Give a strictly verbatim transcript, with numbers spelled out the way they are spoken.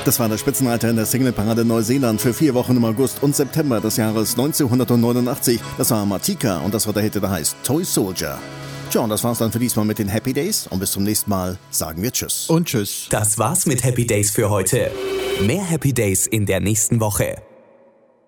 Das war der Spitzenreiter in der Singleparade Neuseeland für vier Wochen im August und September des Jahres neunzehnhundertneunundachtzig. Das war Matika und das war der Hit, der heißt Toy Soldier. Tja, und das war's dann für diesmal mit den Happy Days. Und bis zum nächsten Mal sagen wir Tschüss. Und Tschüss. Das war's mit Happy Days für heute. Mehr Happy Days in der nächsten Woche.